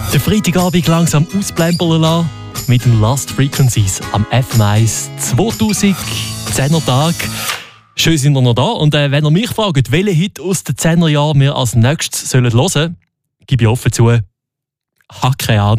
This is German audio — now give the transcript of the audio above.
Den Freitagabend langsam ausplempern lassen mit dem Last Frequencies am FM1 2010er Tag. Schön sind wir noch da. Und wenn ihr mich fragt, welchen Hit aus den 10er Jahren wir als nächstes hören sollen, gebe ich offen zu, keine Ahnung.